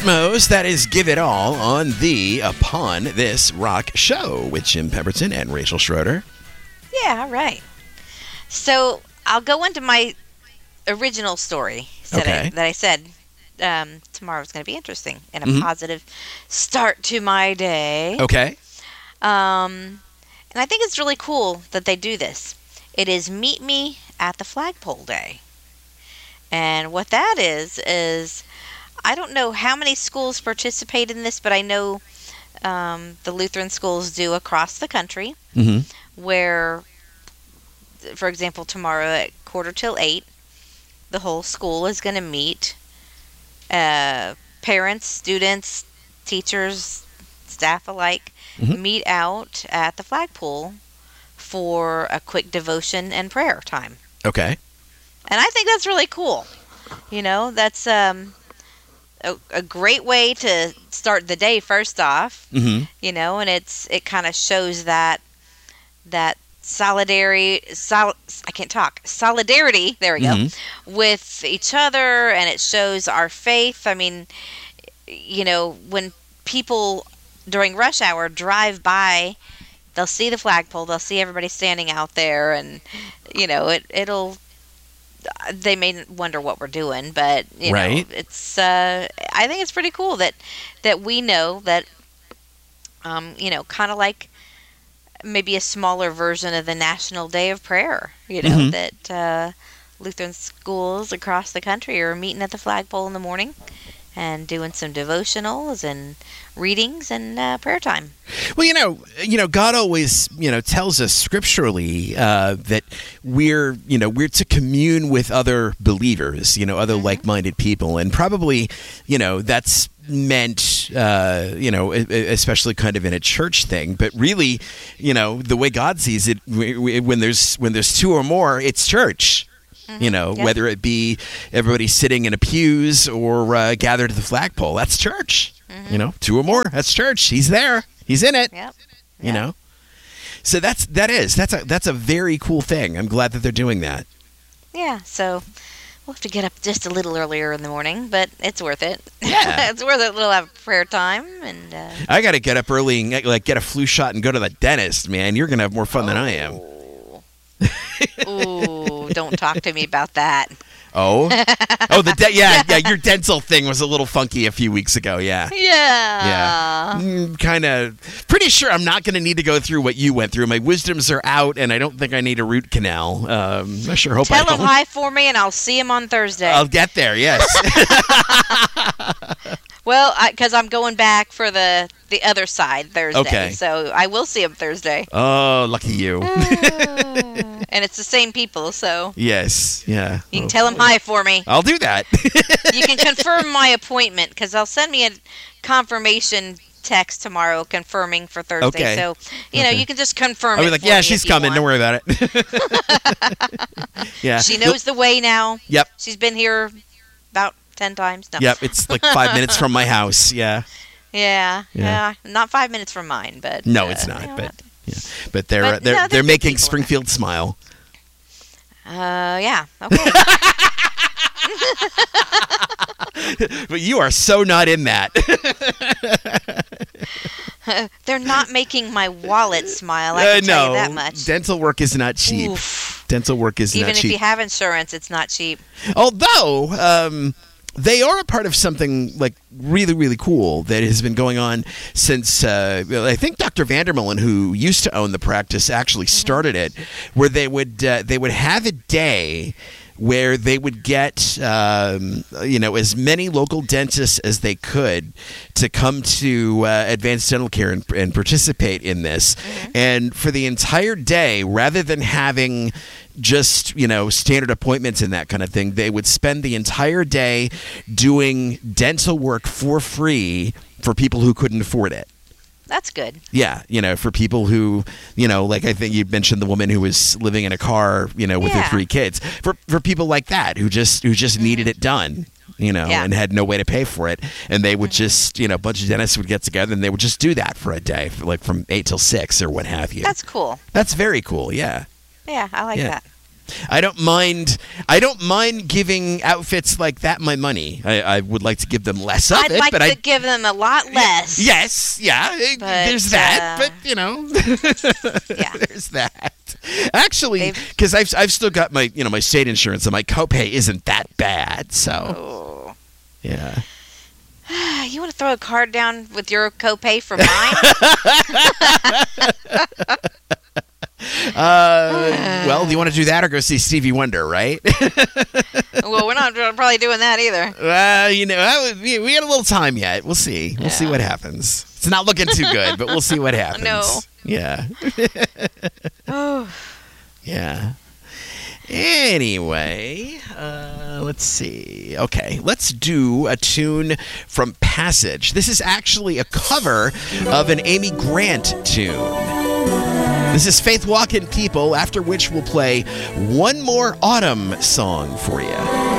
Atmos, that is Give It All on the Upon This Rock show with Jim Pemberton and Rachel Schroeder. Yeah, all right. So I'll go into my original story that I said tomorrow was going to be interesting and a positive start to my day. Okay. And I think it's really cool that they do this. It is Meet Me at the Flagpole Day. And what that is I don't know how many schools participate in this, but I know the Lutheran schools do across the country, where, for example, tomorrow at 7:45, the whole school is going to meet. Parents, students, teachers, staff alike, meet out at the flagpole for a quick devotion and prayer time. Okay. And I think that's really cool. You know, that's a great way to start the day, first off. You know, and it kind of shows that solidarity, there we go, with each other, and it shows our faith. I mean, you know, when people during rush hour drive by, they'll see the flagpole, they'll see everybody standing out there, and, you know, they may wonder what we're doing, but, you know, it's, I think it's pretty cool that we know that, you know, kind of like maybe a smaller version of the National Day of Prayer, you know, that Lutheran schools across the country are meeting at the flagpole in the morning and doing some devotionals and readings and prayer time. Well, you know, God always, you know, tells us scripturally that we're to commune with other believers, you know, other like-minded people, and probably, you know, that's meant, you know, especially kind of in a church thing, but really, you know, the way God sees it, when there's two or more, it's church. You know, whether it be everybody sitting in a pews or gathered at the flagpole, that's church. You know, two or more, that's church. He's there. He's in it. You know, so that's a very cool thing. I'm glad that they're doing that. Yeah. So we'll have to get up just a little earlier in the morning, but it's worth it. Yeah, it's worth it. We'll have prayer time, and I got to get up early and like get a flu shot and go to the dentist. Man, you're gonna have more fun than I am. Ooh, don't talk to me about that. Oh, your dental thing was a little funky a few weeks ago. Yeah. Kind of. Pretty sure I'm not going to need to go through what you went through. My wisdoms are out, and I don't think I need a root canal. I sure hope I don't. Tell him hi for me, and I'll see him on Thursday. I'll get there. Yes. Well, because I'm going back for the other side Thursday. Okay. So I will see him Thursday. Oh, lucky you. And it's the same people, so. Yes, yeah. You can tell him hi for me. I'll do that. You can confirm my appointment, because they'll send me a confirmation text tomorrow confirming for Thursday. Okay. So, you know, you can just confirm I'll it be like, for yeah, me she's if you coming. want. Don't worry about it. Yeah. She knows the way now. Yep. She's been here about 10 times. No. Yep, it's like 5 minutes from my house. Yeah. Yeah. Not 5 minutes from mine, but no, it's not. You know, but they're making Springfield smile. Yeah. Okay. But you are so not in that. They're not making my wallet smile. I can tell you that much. Dental work is not cheap. Oof. Dental work is not cheap. Even if you have insurance, it's not cheap. Although they are a part of something like really, really cool that has been going on since I think Dr. Vandermeulen, who used to own the practice, actually started it, where they would have a day where they would get as many local dentists as they could to come to Advanced Dental Care and participate in this. And for the entire day, rather than having just, standard appointments and that kind of thing, they would spend the entire day doing dental work for free for people who couldn't afford it. That's good. Yeah, for people who, like I think you mentioned the woman who was living in a car, with her 3 kids. For people like that who just needed it done, and had no way to pay for it, and they would just, a bunch of dentists would get together and they would just do that for a day, like from 8 till 6 or what have you. That's cool. That's very cool. Yeah. Yeah, I like that. I don't mind giving outfits like that my money. I would like to give them less of I'd it, like but to give them a lot less. Yes, yeah, there's that, but yeah. there's that. Actually, because I've still got my my state insurance, and my copay isn't that bad. So, yeah. You want to throw a card down with your copay for mine? Well, do you want to do that or go see Stevie Wonder, right? Well, we're not probably doing that either. We got a little time yet. We'll see. We'll see what happens. It's not looking too good, but we'll see what happens. No. Yeah. Oh. Yeah. Anyway, let's see. Okay, let's do a tune from Passage. This is actually a cover of an Amy Grant tune. This is Faith Walking People, after which we'll play one more autumn song for you.